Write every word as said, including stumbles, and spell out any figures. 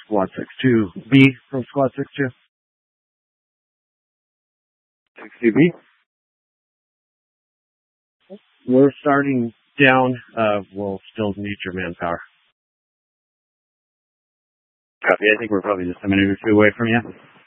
Squad six two. B from Squad six two. six two B. We're starting down. Uh, we'll still need your manpower. Copy. I think we're probably just a minute or two away from you.